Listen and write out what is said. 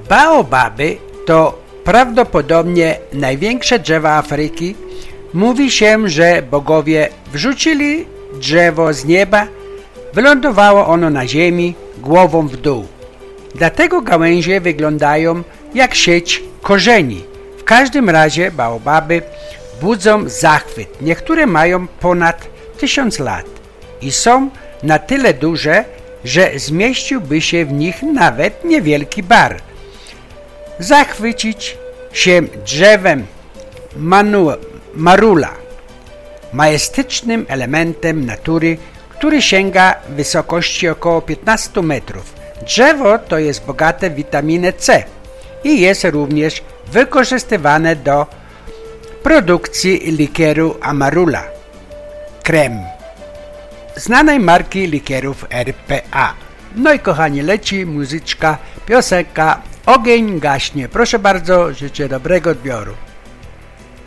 Baobaby to prawdopodobnie największe drzewa Afryki. Mówi się, że bogowie wrzucili drzewo z nieba, wylądowało ono na ziemi głową w dół. Dlatego gałęzie wyglądają jak sieć korzeni. W każdym razie baobaby budzą zachwyt. Niektóre mają ponad 1000 lat i są na tyle duże, że zmieściłby się w nich nawet niewielki bar. Zachwycić się drzewem marula, majestycznym elementem natury, który sięga wysokości około 15 metrów. Drzewo to jest bogate w witaminę C i jest również wykorzystywane do produkcji likieru Amarula, krem, znanej marki likierów RPA. No i kochani, leci muzyczka, piosenka, ogień gaśnie. Proszę bardzo, życzę dobrego odbioru.